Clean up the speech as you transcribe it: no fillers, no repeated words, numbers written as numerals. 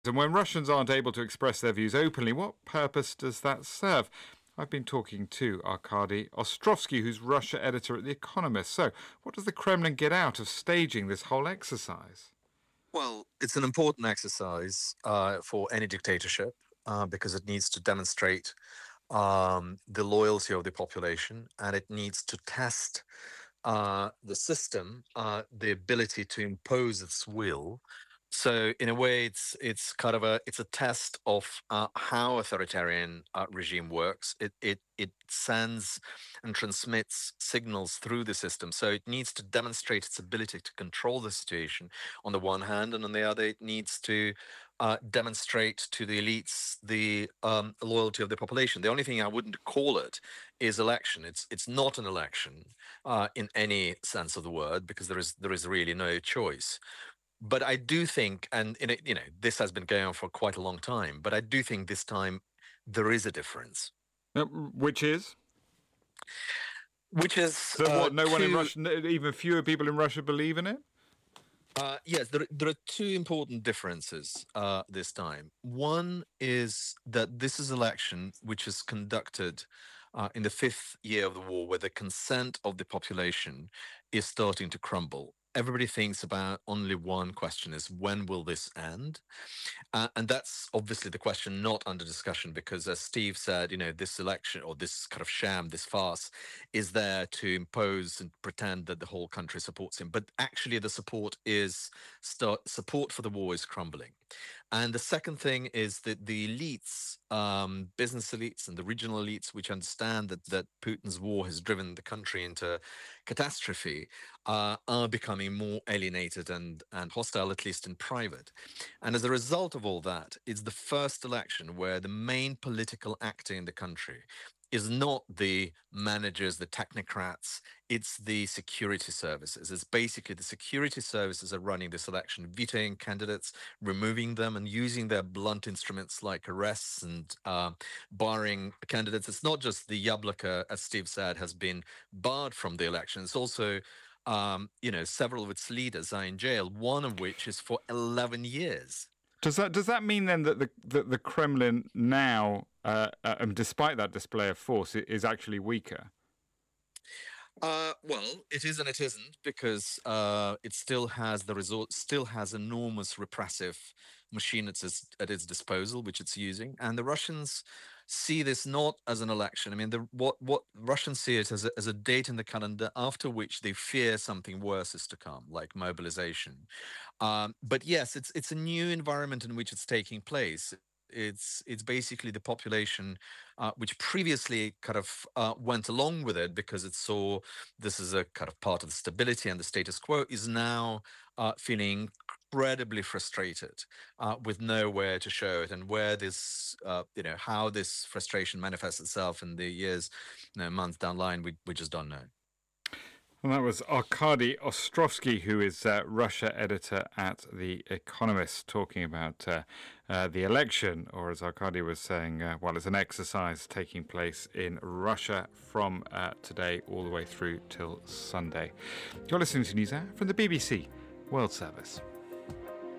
And when Russians aren't able to express their views openly, what purpose does that serve? I've been talking to Arkady Ostrovsky, who's Russia editor at The Economist. So, what does the Kremlin get out of staging this whole exercise? Well, it's an important exercise for any dictatorship because it needs to demonstrate the loyalty of the population, and it needs to test the system, the ability to impose its will. So, in a way, it's kind of a test of how authoritarian regime works. It sends and transmits signals through the system. So it needs to demonstrate its ability to control the situation on the one hand, and on the other, it needs to demonstrate to the elites the loyalty of the population. The only thing I wouldn't call it is election. It's not an election in any sense of the word, because there is really no choice. But I do think, and this has been going on for quite a long time, but I do think this time there is a difference. Which is? Which is So what? No one in Russia, even fewer people in Russia believe in it? Yes, there are two important differences this time. One is that this is election which is conducted in the fifth year of the war, where the consent of the population is starting to crumble. Everybody thinks about only one question: is when will this end? And that's obviously the question not under discussion, because as Steve said, this election, or this kind of sham, this farce, is there to impose and pretend that the whole country supports him. But actually the support for the war is crumbling. And the second thing is that the elites, business elites and the regional elites, which understand that Putin's war has driven the country into catastrophe, are becoming more alienated and hostile, at least in private. And as a result of all that, it's the first election where the main political actor in the country is not the managers, the technocrats, it's the security services. It's basically the security services are running this election, vetoing candidates, removing them, and using their blunt instruments like arrests and barring candidates. It's not just the Yabloko, as Steve said, has been barred from the election. It's also several of its leaders are in jail, one of which is for 11 years. Does that mean then that the Kremlin now, despite that display of force, is actually weaker? Well, it is and it isn't, because it still has still has enormous repressive machine at its disposal, which it's using. And the Russians see this not as an election. I mean, what Russians see it as a date in the calendar after which they fear something worse is to come, like mobilization. But yes, it's a new environment in which it's taking place. It's basically the population which previously kind of went along with it because it saw this as a kind of part of the stability and the status quo, is now feeling incredibly frustrated with nowhere to show it, and where this how this frustration manifests itself in the years, months down the line, we just don't know. And that was Arkady Ostrovsky, who is Russia editor at The Economist, talking about the election, or as Arkady was saying, it's an exercise taking place in Russia from today all the way through till Sunday. You're listening to NewsHour from the BBC World Service.